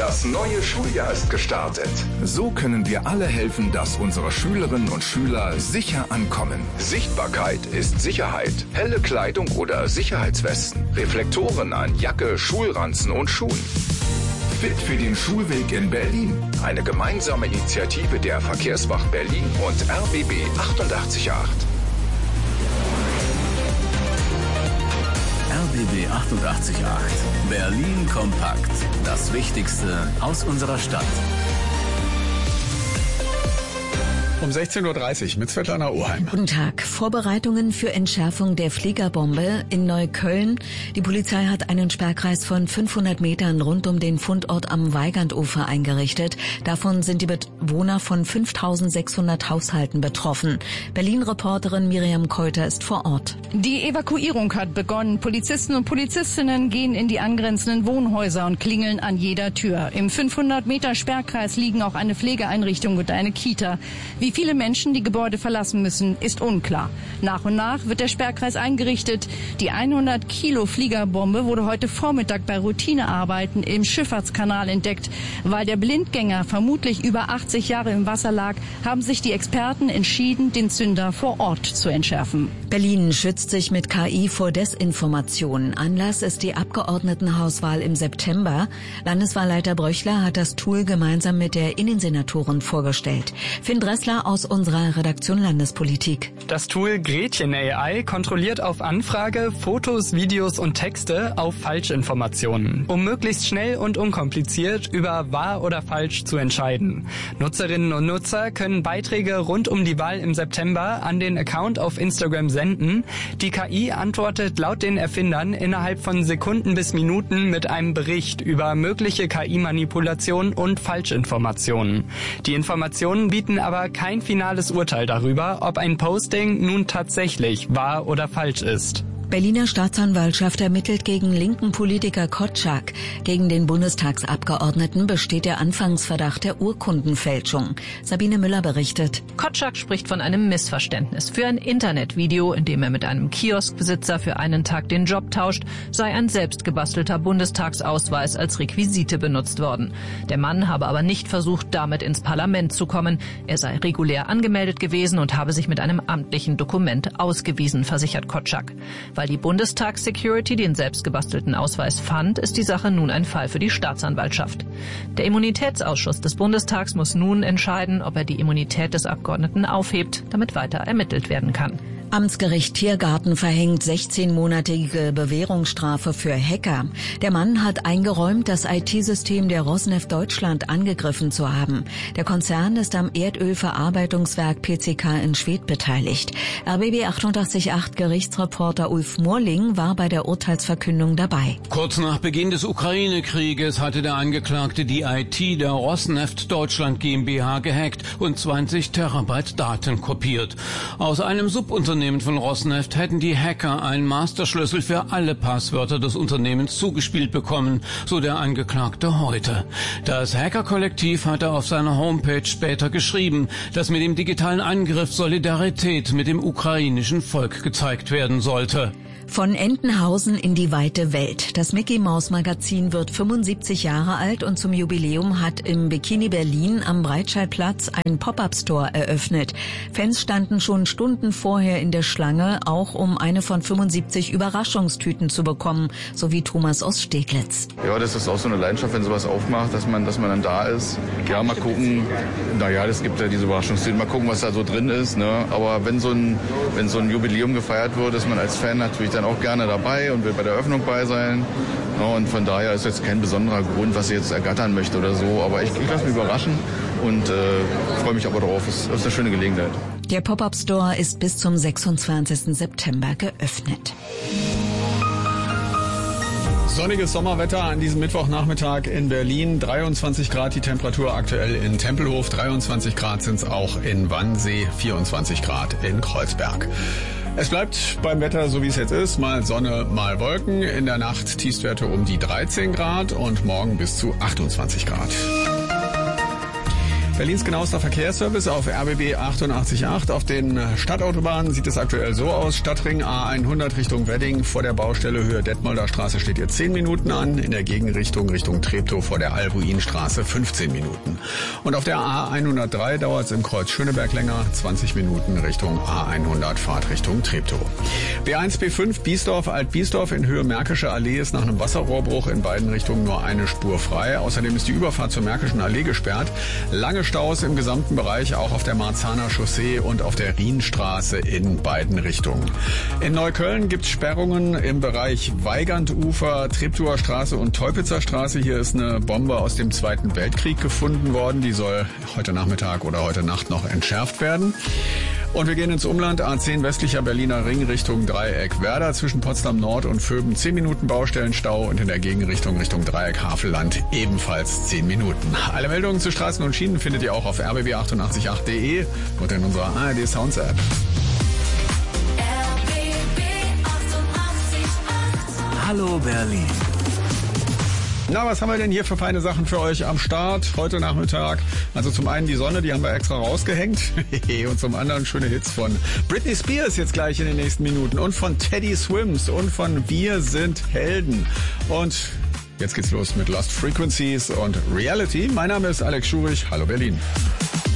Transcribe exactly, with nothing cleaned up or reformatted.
Das neue Schuljahr ist gestartet. So können wir alle helfen, dass unsere Schülerinnen und Schüler sicher ankommen. Sichtbarkeit ist Sicherheit. Helle Kleidung oder Sicherheitswesten. Reflektoren an Jacke, Schulranzen und Schuhen. Fit für den Schulweg in Berlin. Eine gemeinsame Initiative der Verkehrswacht Berlin und R B B achtundachtzig Komma acht. R B B achtundachtzig Komma acht. Berlin kompakt. Das Wichtigste aus unserer Stadt. Um sechzehn Uhr dreißig mit Svetlana Oheim. Guten Tag. Vorbereitungen für Entschärfung der Fliegerbombe in Neukölln. Die Polizei hat einen Sperrkreis von fünfhundert Metern rund um den Fundort am Weigandufer eingerichtet. Davon sind die Bewohner von fünftausendsechshundert Haushalten betroffen. Berlin-Reporterin Miriam Keuter ist vor Ort. Die Evakuierung hat begonnen. Polizisten und Polizistinnen gehen in die angrenzenden Wohnhäuser und klingeln an jeder Tür. Im fünfhundert Meter Sperrkreis liegen auch eine Pflegeeinrichtung und eine Kita. Wie viele Menschen die Gebäude verlassen müssen, ist unklar. Nach und nach wird der Sperrkreis eingerichtet. Die hundert Kilo Fliegerbombe wurde heute Vormittag bei Routinearbeiten im Schifffahrtskanal entdeckt. Weil der Blindgänger vermutlich über achtzig Jahre im Wasser lag, haben sich die Experten entschieden, den Zünder vor Ort zu entschärfen. Berlin schützt sich mit K I vor Desinformation. Anlass ist die Abgeordnetenhauswahl im September. Landeswahlleiter Bröchler hat das Tool gemeinsam mit der Innensenatorin vorgestellt. Finn Dressler aus unserer Redaktion Landespolitik. Das Tool Gretchen A I kontrolliert auf Anfrage Fotos, Videos und Texte auf Falschinformationen, um möglichst schnell und unkompliziert über wahr oder falsch zu entscheiden. Nutzerinnen und Nutzer können Beiträge rund um die Wahl im September an den Account auf Instagram senden. Die K I antwortet laut den Erfindern innerhalb von Sekunden bis Minuten mit einem Bericht über mögliche K I-Manipulation und Falschinformationen. Die Informationen bieten aber kein finales Urteil darüber, ob ein Posting nun tatsächlich wahr oder falsch ist. Berliner Staatsanwaltschaft ermittelt gegen linken Politiker Kotschak. Gegen den Bundestagsabgeordneten besteht der Anfangsverdacht der Urkundenfälschung. Sabine Müller berichtet. Kotschak spricht von einem Missverständnis. Für ein Internetvideo, in dem er mit einem Kioskbesitzer für einen Tag den Job tauscht, sei ein selbstgebastelter Bundestagsausweis als Requisite benutzt worden. Der Mann habe aber nicht versucht, damit ins Parlament zu kommen. Er sei regulär angemeldet gewesen und habe sich mit einem amtlichen Dokument ausgewiesen, versichert Kotschak. Weil die Bundestagssecurity den selbstgebastelten Ausweis fand, ist die Sache nun ein Fall für die Staatsanwaltschaft. Der Immunitätsausschuss des Bundestags muss nun entscheiden, ob er die Immunität des Abgeordneten aufhebt, damit weiter ermittelt werden kann. Amtsgericht Tiergarten verhängt sechzehnmonatige Bewährungsstrafe für Hacker. Der Mann hat eingeräumt, das I T-System der Rosneft Deutschland angegriffen zu haben. Der Konzern ist am Erdölverarbeitungswerk P C K in Schwedt beteiligt. R B B achtundachtzig Komma acht Gerichtsreporter Ulf Morling war bei der Urteilsverkündung dabei. Kurz nach Beginn des Ukraine-Krieges hatte der Angeklagte die I T der Rosneft Deutschland GmbH gehackt und zwanzig Terabyte Daten kopiert. Aus einem Subunternehmen von Rosneft hätten die Hacker einen Masterschlüssel für alle Passwörter des Unternehmens zugespielt bekommen, so der Angeklagte heute. Das Hacker-Kollektiv hatte auf seiner Homepage später geschrieben, dass mit dem digitalen Angriff Solidarität mit dem ukrainischen Volk gezeigt werden sollte. Von Entenhausen in die weite Welt. Das Mickey-Maus-Magazin wird fünfundsiebzig Jahre alt und zum Jubiläum hat im Bikini Berlin am Breitscheidplatz ein Pop-Up-Store eröffnet. Fans standen schon Stunden vorher in der Schlange, auch um eine von fünfundsiebzig Überraschungstüten zu bekommen, so wie Thomas aus Steglitz. Ja, das ist auch so eine Leidenschaft, wenn sowas aufmacht, dass man, dass man dann da ist. Ja, mal gucken, naja, das gibt ja diese Überraschungstüten, mal gucken, was da so drin ist, ne? Aber wenn so ein, wenn so ein Jubiläum gefeiert wird, ist man als Fan natürlich dann auch gerne dabei und will bei der Eröffnung bei sein. Ja, und von daher ist jetzt kein besonderer Grund, was ich jetzt ergattern möchte oder so. Aber ich, ich lasse mich überraschen und äh, freue mich aber darauf. Es ist eine schöne Gelegenheit. Der Pop-Up-Store ist bis zum sechsundzwanzigsten September geöffnet. Sonniges Sommerwetter an diesem Mittwochnachmittag in Berlin. dreiundzwanzig Grad die Temperatur aktuell in Tempelhof. dreiundzwanzig Grad sind es auch in Wannsee. vierundzwanzig Grad in Kreuzberg. Es bleibt beim Wetter, so wie es jetzt ist, mal Sonne, mal Wolken. In der Nacht Tiefstwerte um die dreizehn Grad und morgen bis zu achtundzwanzig Grad. Berlins genauester Verkehrsservice auf R B B achtundachtzig Komma acht. Auf den Stadtautobahnen sieht es aktuell so aus. Stadtring A hundert Richtung Wedding vor der Baustelle Höhe Detmolder Straße steht hier zehn Minuten an. In der Gegenrichtung Richtung Treptow vor der Albuinstraße fünfzehn Minuten. Und auf der A hundertdrei dauert es im Kreuz Schöneberg länger, zwanzig Minuten Richtung A hundert Fahrtrichtung Treptow. B eins B fünf Biesdorf Alt-Biesdorf in Höhe Märkische Allee ist nach einem Wasserrohrbruch in beiden Richtungen nur eine Spur frei. Außerdem ist die Überfahrt zur Märkischen Allee gesperrt. Lange Staus im gesamten Bereich, auch auf der Marzahner Chaussee und auf der Rienstraße in beiden Richtungen. In Neukölln gibt es Sperrungen im Bereich Weigandufer, Treptower Straße und Teupitzer Straße. Hier ist eine Bombe aus dem Zweiten Weltkrieg gefunden worden. Die soll heute Nachmittag oder heute Nacht noch entschärft werden. Und wir gehen ins Umland, A zehn westlicher Berliner Ring Richtung Dreieck Werder zwischen Potsdam Nord und Vöben zehn Minuten Baustellenstau und in der Gegenrichtung Richtung Dreieck Havelland ebenfalls zehn Minuten. Alle Meldungen zu Straßen und Schienen findet ihr auch auf r b b achtundachtzig Punkt acht punkt de und in unserer A R D Sounds App. Hallo Berlin. Na, was haben wir denn hier für feine Sachen für euch am Start heute Nachmittag? Also zum einen die Sonne, die haben wir extra rausgehängt. Und zum anderen schöne Hits von Britney Spears jetzt gleich in den nächsten Minuten. Und von Teddy Swims und von Wir sind Helden. Und jetzt geht's los mit Lost Frequencies und Reality. Mein Name ist Alex Schurich. Hallo Berlin.